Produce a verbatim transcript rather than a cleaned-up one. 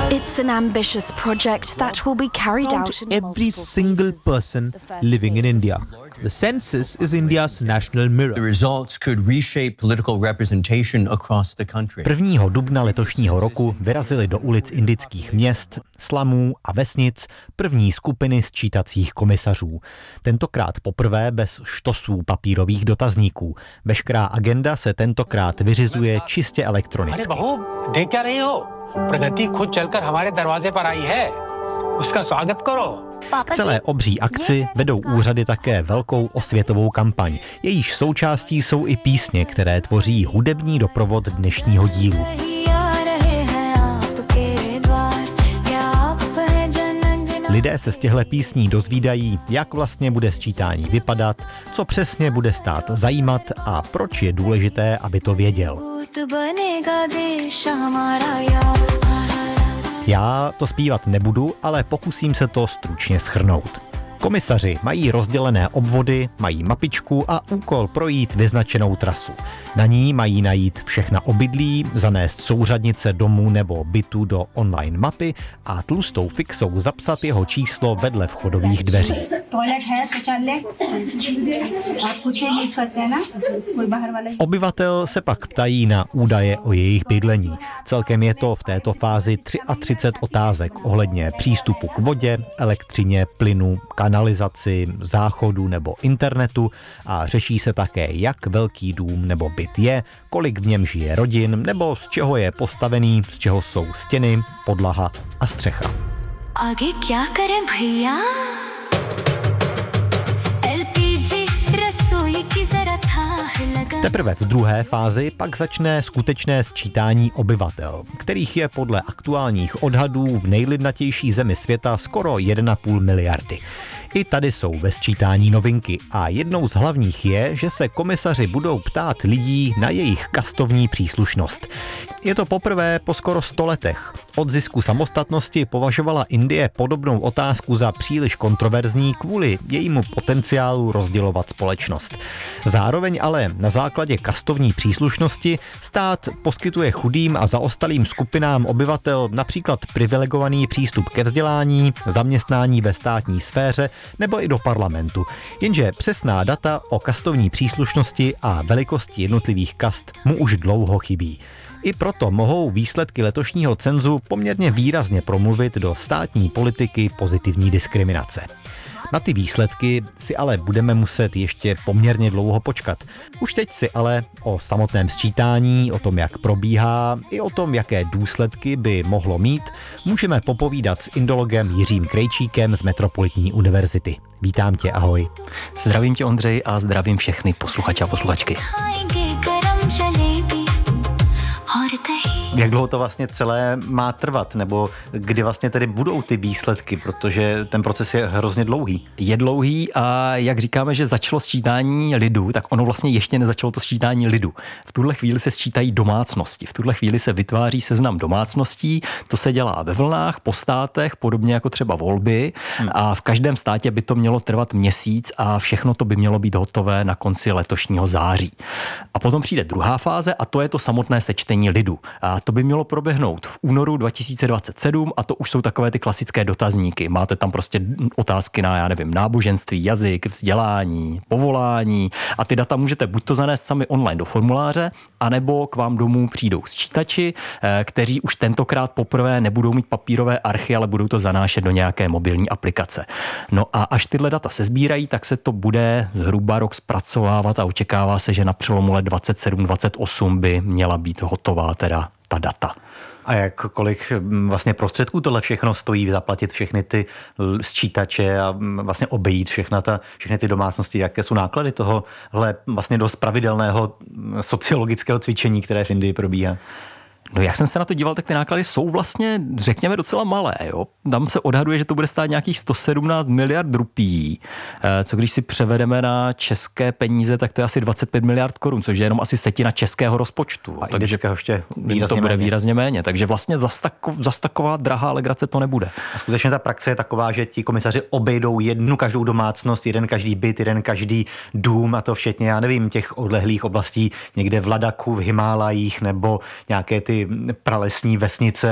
It's an ambitious project that will be carried out in every single person living in India. The census is India's national mirror. The results could reshape political representation across the country. prvního dubna letošního roku vyrazily do ulic indických měst, slamů a vesnic první skupiny sčítacích komisařů. Tentokrát poprvé bez štosů papírových dotazníků. Veškerá agenda se tentokrát vyřizuje čistě elektronicky. प्रगति खुद चलकर हमारे दरवाजे पर आई है उसका स्वागत करो. K celé obří akci vedou úřady také velkou osvětovou kampaň. Jejíž součástí jsou i písně, které tvoří hudební doprovod dnešního dílu. Lidé se z těchto písní dozvídají, jak vlastně bude sčítání vypadat, co přesně bude stát zajímat a proč je důležité, aby to věděl. Já to zpívat nebudu, ale pokusím se to stručně shrnout. Komisaři mají rozdělené obvody, mají mapičku a úkol projít vyznačenou trasu. Na ní mají najít všechna obydlí, zanést souřadnice domů nebo bytu do online mapy a tlustou fixou zapsat jeho číslo vedle vchodových dveří. Obyvatel se pak ptají na údaje o jejich bydlení. Celkem je to v této fázi třicet tři otázek ohledně přístupu k vodě, elektřině, plynu, kanalizaci, záchodu nebo internetu a řeší se také, jak velký dům nebo byt je, kolik v něm žije rodin nebo z čeho je postavený, z čeho jsou stěny, podlaha a střecha. Áge kya kare bhaiya? Teprve v druhé fázi pak začne skutečné sčítání obyvatel, kterých je podle aktuálních odhadů v nejlidnatější zemi světa skoro jedna a půl miliardy. I tady jsou ve sčítání novinky a jednou z hlavních je, že se komisaři budou ptát lidí na jejich kastovní příslušnost. Je to poprvé po skoro sto letech. Od zisku samostatnosti považovala Indie podobnou otázku za příliš kontroverzní kvůli jejímu potenciálu rozdělovat společnost. Zároveň ale na základě kastovní příslušnosti stát poskytuje chudým a zaostalým skupinám obyvatel například privilegovaný přístup ke vzdělání, zaměstnání ve státní sféře nebo i do parlamentu. Jenže přesná data o kastovní příslušnosti a velikosti jednotlivých kast mu už dlouho chybí. I proto mohou výsledky letošního cenzu poměrně výrazně promluvit do státní politiky pozitivní diskriminace. Na ty výsledky si ale budeme muset ještě poměrně dlouho počkat. Už teď si ale o samotném sčítání, o tom, jak probíhá, i o tom, jaké důsledky by mohlo mít, můžeme popovídat s indologem Jiřím Krejčíkem z Metropolitní univerzity. Vítám tě, ahoj. Zdravím tě, Ondřej, a zdravím všechny posluchače a posluchačky. Jak dlouho to vlastně celé má trvat, nebo kdy vlastně tedy budou ty výsledky, protože ten proces je hrozně dlouhý? Je dlouhý a jak říkáme, že začalo sčítání lidu, tak ono vlastně ještě nezačalo to sčítání lidu. V tuhle chvíli se sčítají domácnosti, v tuhle chvíli se vytváří seznam domácností, to se dělá ve vlnách, po státech, podobně jako třeba volby hmm. a v každém státě by to mělo trvat měsíc a všechno to by mělo být hotové na konci letošního září. A potom přijde druhá fáze a to je to samotné sečtení lidu. A to by mělo proběhnout v únoru dva tisíce dvacet sedm a to už jsou takové ty klasické dotazníky. Máte tam prostě otázky na, já nevím, náboženství, jazyk, vzdělání, povolání a ty data můžete buď to zanést sami online do formuláře, anebo k vám domů přijdou sčítači, kteří už tentokrát poprvé nebudou mít papírové archy, ale budou to zanášet do nějaké mobilní aplikace. No a až tyhle data se sbírají, tak se to bude zhruba rok zpracovávat a očekává se, že na přelomu let dvacet sedm dvacet osm by měla být hotová teda ta data. A jak kolik vlastně prostředků tohle všechno stojí, zaplatit všechny ty sčítače a vlastně obejít všechna ta, všechny ty domácnosti, jaké jsou náklady tohohle vlastně dost pravidelného sociologického cvičení, které v Indii probíhá? No jak jsem se na to díval, tak ty náklady jsou vlastně, řekněme, docela malé. Jo? Tam se odhaduje, že to bude stát nějakých sto sedmnáct miliard rupí, co když si převedeme na české peníze, tak to je asi dvacet pět miliard korun, což je jenom asi setina českého rozpočtu. A takže ještě to bude méně. výrazně méně, takže vlastně zas, tako, zas taková drahá legrace to nebude. A skutečně ta praxe je taková, že ti komisaři obejdou jednu každou domácnost, jeden každý byt, jeden každý dům a to včetně, já nevím, těch odlehlých oblastí někde v Ladaku, v Himálajích nebo nějaké ty pralesní vesnice